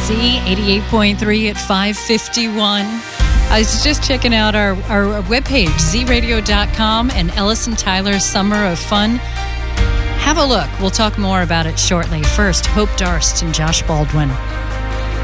Z 88.3 at 551. I was just checking out our webpage, zradio.com, and Ellis and Tyler's Summer of Fun. Have a look. We'll talk more about it shortly. First, Hope Darst and Josh Baldwin.